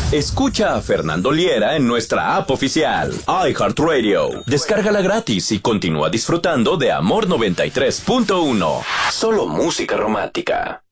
Escucha a Fernando Liera en nuestra app oficial, iHeartRadio. Descárgala gratis y continúa disfrutando de Amor 93.1. Solo música romántica.